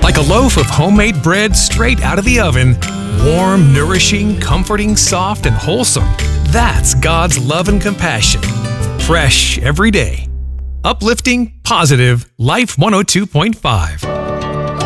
Like a loaf of homemade bread straight out of the oven, warm, nourishing, comforting, soft, and wholesome. That's God's love and compassion. Fresh every day. Uplifting, positive, Life 102.5.